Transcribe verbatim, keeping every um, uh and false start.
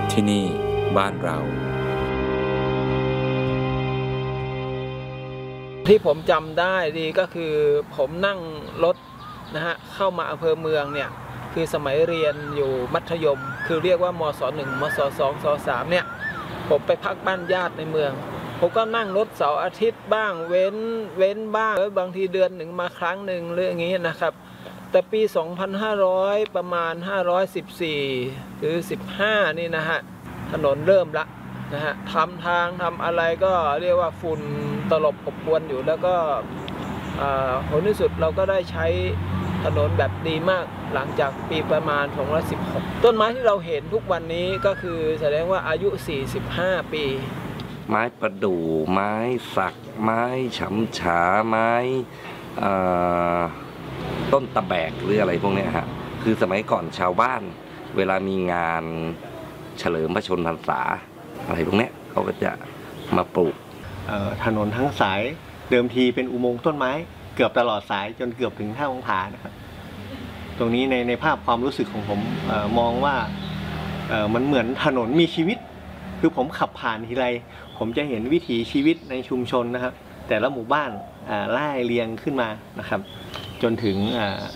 ที่นี่บ้านเราที่ผมจำได้ดีก็คือผมนั่งรถนะฮะเข้ามาอำเภอเมืองเนี่ยคือสมัยเรียนอยู่มัธยมคือเรียกว่ามศหนึ่งมศสองศสามเนี่ยผมไปพักบ้านญาติในเมืองผมก็นั่งรถเสาร์อาทิตย์บ้างเว้นเว้นบ้างบางทีเดือนหนึ่งมาครั้งหนึ่งหรืออย่างนี้นะครับแต่ปีสองพันห้าร้อยประมาณห้าร้อยสิบสี่หรือสิบห้านี่นะฮะถนนเริ่มละนะฮะทำทางทำอะไรก็เรียกว่าฝุ่นตลบอบอวนอยู่แล้วก็ผลที่สุดเราก็ได้ใช้ถนนแบบดีมากหลังจากปีประมาณสองพันสิบหกต้นไม้ที่เราเห็นทุกวันนี้ก็คือแสดงว่าอายุสี่สิบห้าปีไม้ประดู่ไม้สักไม้ฉำฉาไม้ต้นตะแบกหรืออะไรพวกนี้ฮะคือสมัยก่อนชาวบ้านเวลามีงานเฉลิมพระชนพรรษาอะไรพวกนี้เขาก็จะมาปลูกถนนทั้งสายเดิมทีเป็นอุโมงค์ต้นไม้เกือบตลอดสายจนเกือบถึงท่าองผานะครับตรงนี้ในในภาพความรู้สึกของผมเอ่อมองว่าเอ่อมันเหมือนถนนมีชีวิตคือผมขับผ่านทีไรผมจะเห็นวิถีชีวิตในชุมชนนะครับแต่ละหมู่บ้านอ่าไล่เรียงขึ้นมานะครับจนถึงอ่า